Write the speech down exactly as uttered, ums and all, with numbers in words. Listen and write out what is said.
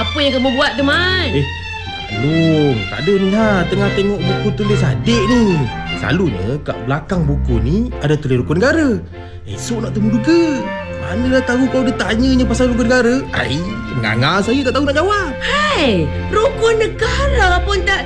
Apa yang kamu buat tu, Man? Eh, Long, tak ada ni ha. Tengah tengok buku tulis adik ni. Selalunya kat belakang buku ni ada tulis rukun negara. Esok nak temu duga. Manalah tahu kau dia tanyanya pasal rukun negara. Ai, nganga saya tak tahu nak jawab. Hai, rukun negara pun tak